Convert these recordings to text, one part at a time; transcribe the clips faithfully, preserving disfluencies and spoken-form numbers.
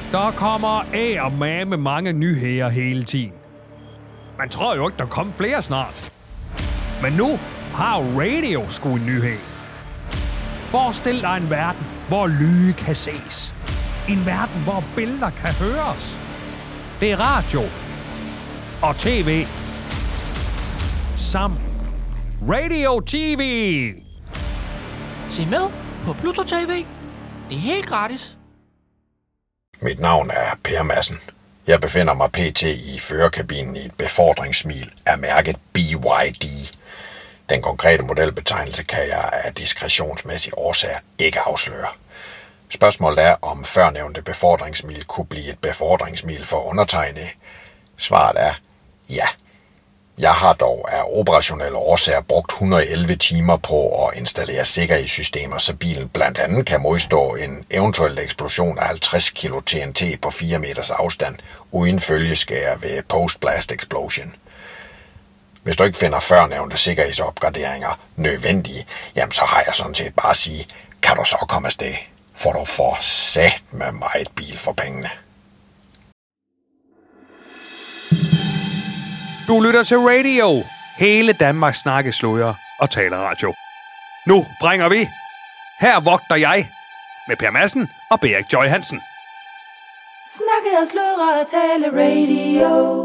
Der kommer af og med mange nyheder hele tiden. Man tror jo ikke, der kommer flere snart. Men nu har radio sgu en nyhed. Forestil dig en verden, hvor lyde kan ses. En verden, hvor billeder kan høres. Det er radio og tv sammen. Radio T V. Se med på Pluto T V. Det er helt gratis. Mit navn er Per Madsen. Jeg befinder mig pt. I førerkabinen i et befordringssmil af mærket B Y D. Den konkrete modelbetegnelse kan jeg af diskretionsmæssige årsager ikke afsløre. Spørgsmålet er, om førnævnte befordringssmil kunne blive et befordringssmil for undertegnet. Svaret er ja. Jeg har dog af operationelle årsager brugt et hundrede og elleve timer på at installere sikkerhedssystemer, så bilen blandt andet kan modstå en eventuel eksplosion af halvtreds kilo T N T på fire meters afstand, uden følgeskær ved post-blast explosion. Hvis du ikke finder førnævnte sikkerhedsopgraderinger nødvendige, jamen så har jeg sådan set bare at sige, kan du så komme afsted, for du får sat med meget bil for pengene. Du lytter til radio. Hele Danmark snakker, sludder og taler radio. Nu bringer vi Her vogter jeg med Per Madsen og Berik Joy Hansen. Snakke og sludre og tale radio.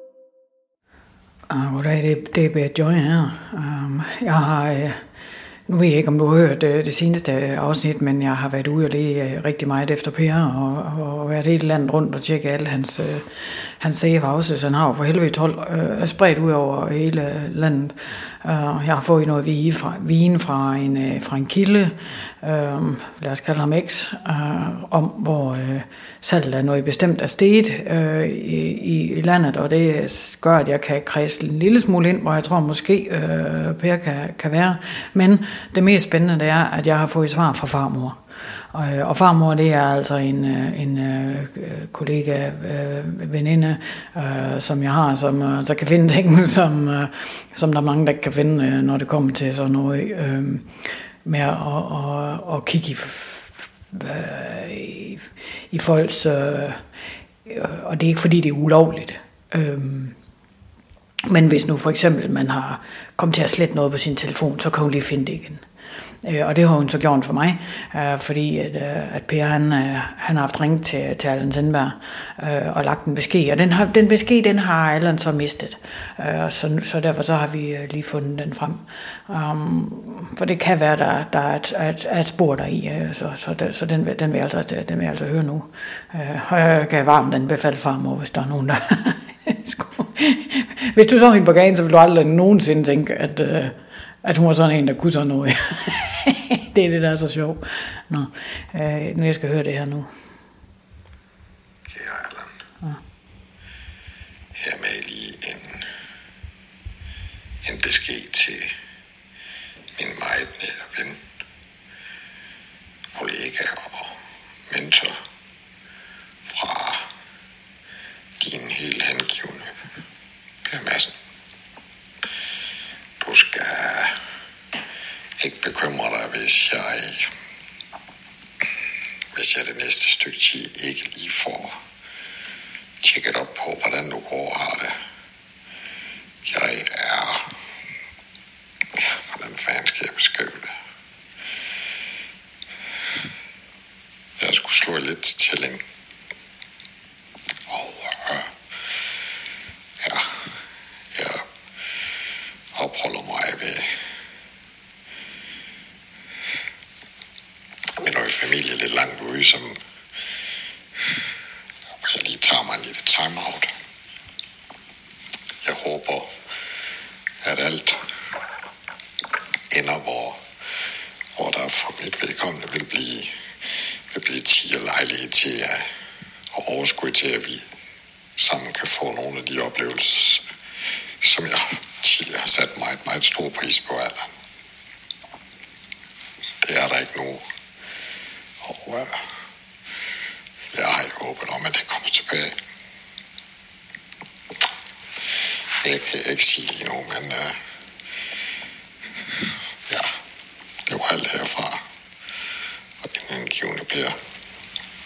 Uh, goddag, det, det er Berik Joy her. Um, jeg har... Uh, Nu ved jeg ikke, om du har hørt det, det seneste afsnit, men jeg har været ude og læge rigtig meget efter Per, og, og været hele landet rundt og tjekke alle hans, øh, hans safe houses. Han har jo for helvede tolv øh, spredt ud over hele landet. Uh, jeg har fået noget vin fra, vin fra, en, øh, fra en kilde, øh, lad os kalde ham X, øh, om hvor øh, salget er noget bestemt af stedet øh, i, i landet, og det gør, at jeg kan kredse en lille smule ind, hvor jeg tror måske øh, Per kan, kan være. Men det mest spændende, det er, at jeg har fået svar fra farmor. Og, og farmor, det er altså en, en øh, kollega, øh, veninde, øh, som jeg har, som øh, der kan finde ting, som, øh, som der er mange, der kan finde, øh, når det kommer til sådan noget øh, med at og, og kigge i, øh, i, i folks... Øh, og det er ikke, fordi det er ulovligt. Øh, men hvis nu for eksempel man har kommet til at slette noget på sin telefon, så kan hun lige finde det igen. Og det har hun så gjort for mig, fordi at, at Per han, han har haft ringet til, til Allan Sindberg og lagt en besked, og den, har, den besked den har Allan så mistet, så, så derfor så har vi lige fundet den frem. Um, for det kan være, der, der er, et, er, et, er et spor der i, så, så, det, så den, den, vil jeg altså, den vil jeg altså høre nu. Og jeg kan varmt den befalde farmor, hvis der er nogen, der... Hvis du så hende på gaden, så vil du aldrig nogensinde tænke, at... at hun var sådan en, der kunne sådan noget. Det er det, der er så sjovt. Nå, øh, nu jeg skal høre det her nu. Kære Allan. Ja. Her med lige en, en besked til min meget nære ven, kollega og mentor fra din helt hengivne Per Madsen. Du skal ikke bekymre dig, hvis jeg, hvis jeg det næste stykke tid ikke lige får tjekket op på, hvordan du går og har det. Jeg er... Ja, hvordan fanden skal jeg beskrive det? Jeg skulle slå lidt til tælling. Og øh, ja, jeg opholder mig ved, med noget familie lidt langt ude, som jeg lige tager mig en lille time-out. Jeg håber, at alt ender, hvor, hvor der for mit vedkommende vil blive, vil blive tid og lejlighed til at, og overskud til, at vi sammen kan få nogle af de oplevelser, som jeg tidligere har sat meget, meget stor pris på, Allan. Det er der ikke nu. Og uh, jeg har ikke håbet om, at det kommer tilbage. Jeg kan ikke sige lige nu, men uh, ja, det var alt herfra. Og den givende Per.